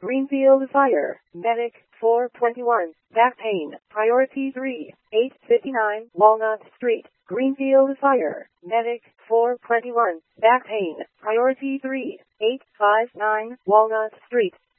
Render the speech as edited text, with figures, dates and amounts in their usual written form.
Greenfield Fire, Medic, 421, back pain, priority 3, 859, Walnut Street, Greenfield Fire, Medic, 421, back pain, priority 3, 859, Walnut Street.